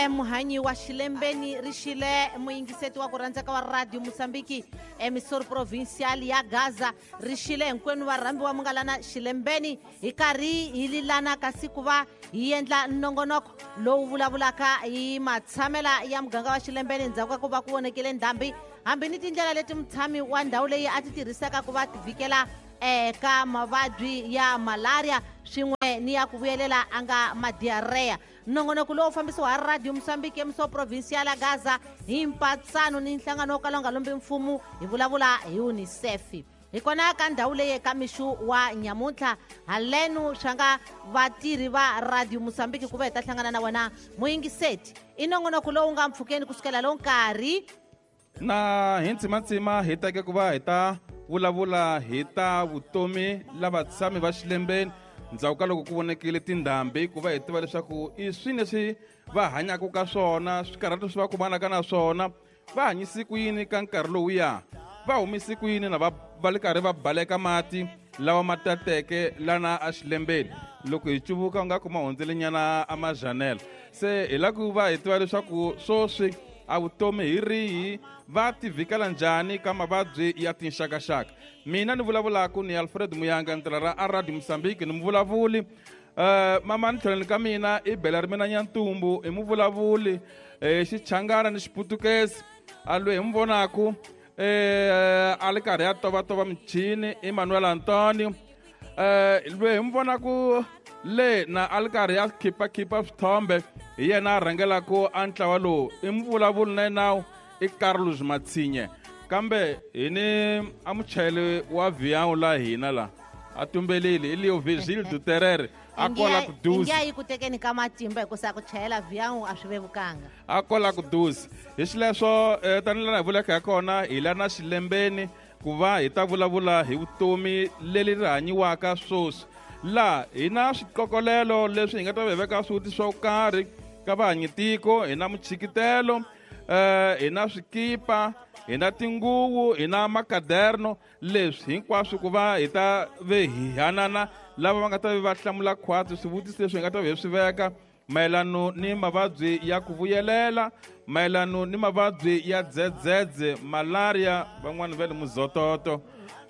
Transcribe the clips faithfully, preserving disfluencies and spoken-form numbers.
Muhanyi wa Xilembeni Rixile muingiseti wa ku rhandzeka wa Radio Mosambiki emisori provincial ya Gaza Rixile hinkwenu varambi wa mungalana Xilembeni hi karhi hi lilana kasi ku va hi endla nongonoko lowu vulavulaka hi matshamela ya muganga wa Xilembeni ndzhaku ka ku va ku vonekile ndhambi hambi ni tindlela leti mutshami wa ndhawu leyi a ti tirhisaka ku va ti vhikela eka mavabyi ya malaria swin'we ni ya ku vuyelela anga madiarrhea nongonoko lowu fambisiwa hi Radio Mosambiki emiso provincial ya Gaza hi mpatsano ni nhlangano ka longa lombi mfumo hi vulavula hi UNICEF hi kona ka ndhawu leyi ka mixu wa nyamuntlha halenu xanga vatirhi va Radio Mosambiki ku va hi ta hlangana na wena muyingiseti i nongonoko lowu nga mpfhukeni kusukela lo nkarhi na hi ntsimatsima hi teke ku va hi ta vulavula hi ta vutomi lava tshami va Xilembeni ndzhaku ka loko ku vonekile tindhambi ku va hi tiva leswaku i swini leswi va hanyaka ka swona swikarhato swi va kumanaka na swona va hanyisi ku yini ka nkarhi lowuya va humisi ku yini na va va le karhi va baleka mati lawa ma tateke lana a Xilembeni loko hi cuvuka u nga kuma hundzele nyana a mazhanela se hi la ku va hi tiva leswaku swoswi a vutomi hi rihi va ti vhikela njhani ka mavabyi ya tinxakaxaka mina ni vulavulaka ni Alfred Muyanga ni tirha a Radio Mosambiki ni muvulavuli uh, mama ni tlheleni ka mina i bela ri mina Nyantumbu i muvulavuli eh, xichangana ni xiputukezi a loyi hi mi vonaku eh, a le karhi ya tovatova michini Emmanuel Antonio eh, loyi hi mi vonaku le na a le karhi ya khipakhipa swithombe hi yena a rhangelaku a ntlawa lowu i muvulavuli na nawu i Carlos Matsinye kambe hi ni a muchayeli wa Viangu la hina la a tumbelile i Leo Virgil Duterere a kola ku duzi ingiya yi ku tekeni ka matimba hikusa ku chayela Viangu a swi vevukanga a kola ku duzi hi xileswo eh, tanilana hi vuleka hi kona hi lana Xilembeni ku va hi ta vulavula hi vutomi leli ri hanyiwaka swoswi la hi na swikokolelo leswi hi nga ta veka swuti swo karhi ka vahanyitiko hi na muchikitelo eh hi na swikipa hi na tinguvu hi na makaderno leswi hinkwaswo ku va hi ta ve hi hanana lava va nga ta va hlamula khwatsi swivutiso leswi hi nga ta ve swi veka mayelano ni mavabyi ya ku vuyelela mayelano ni mavabyi ya dzedzedze malaria van'wani va le muzototo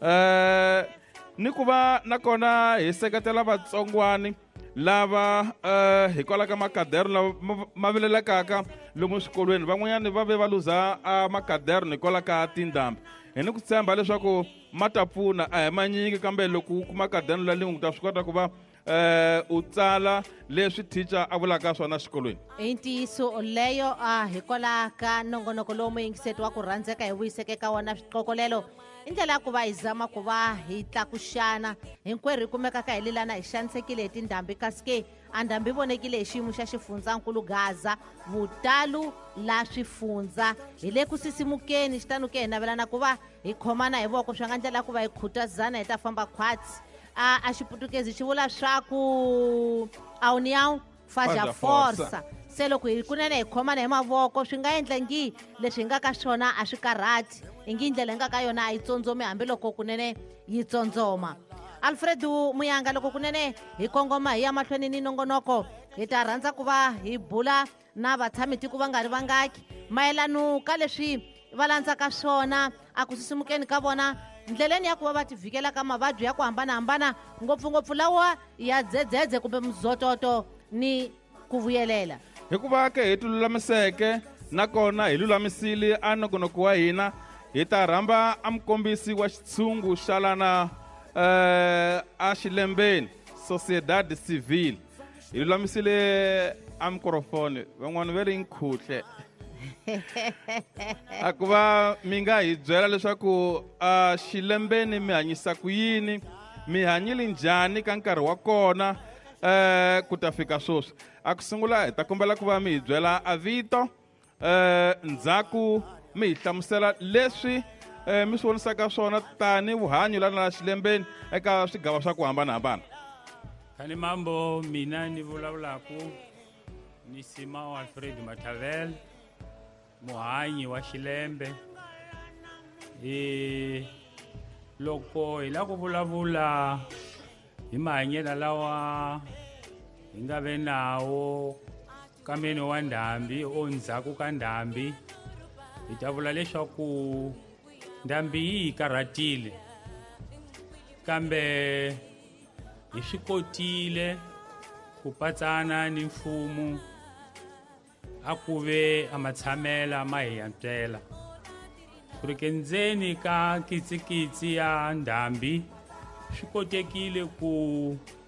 eh ni ku va nakona hi seketela vatsongwani lava uh, hi kwala ka makaderno lava ma velelekaka lomu swikolweni van'wanyani va ve va luza a makaderno hi kwala ka tindhambi hi ni ku tshemba leswaku ma ta pfuna a hi manyingi kambe loko u kuma kaderno la lingu ta swi kota ku va uh, u tsala leswi teacher a vulaka swona xikolweni i ntiyiso leyo a hi kwala ka nongonoko lowu muyingiseti wa ku rhandzeka hi vuyiseke ka wona swikokolelo i ndlela ya ku va hi zama ku va hi tlakuxana hinkwerhu hi kumekaka hi lilana hi xanisekile hi tindhambi kasi ke a ndhambi vonekile hi xiyimo xa xifundzankulu Gaza vutalu la swifundza hi le ku sisimukeni xitanu ke hi navelana ku va hi khomana hi voko swi nga ndlela ya ku va hi khutazana hi ta famba khwatsi a, a xiputukezi xi vula swa ku a união faz a força se loko hi kunene hi khomana hi mavoko swi nga endla ngi leswi hi nga ka swona a swi karhati i ngi ndlela hi nga ka yona a yi tsondzomi hambiloko kunene yi tsondzoma Alfred Muyanga loko kunene hi kongoma hi ya mahlweni ni nongonoko hi ta rhandza ku va hi bula na vatshami tiko va nga ri vangaki mayelano ka leswi va landzaka swona a ku sisimukeni ka vona ndleleni ya ku va va ti vhikela ka mavabyi ya ku hambanahambana ngopfungopfu lawa ya dzedzedze kumbe muzototo ni ku vuyelela hikuva ke hi tilulamiseke nakona hi lulamisile a nongonoko wa hina hi ta rhamba a mukombisi wa xitshungu xa lana uh, a Xilembeni Sociedade Civil hi lulamisile a microphone van'wana va ri nkhuhle a ku va mi nga hi byela leswaku a Xilembeni mi hanyisa ku yini mi hanyile njhani ka nkarhi wa kona eh ku ta fika swoswi a ku sungula hi ta kombela ku va mi hi byela a vito eh ndzhaku mi hi hlamusela leswi eh mi swi vonisaka swona tani vuhanyo lana Xilembeni eka swigava swa ku hambanahambana khani mambo mina ni vulavulaku ni Simao Alfred Matavel muhanyi wa Xilembe e loko hi la ku vulavula hi mahanyelo lawa hi nga ve nawo nkameni wa ndhambi o ndzhaku ka ndhambi hi ta vula leswaku ndhambi yi karhatile kambe hi swi kotile ku patsana ni mfumo a ku ve a ma tshamela ma hi yantswela ku ri ke ndzeni ka kitsikitsi ya ndhambi swi kotekile ku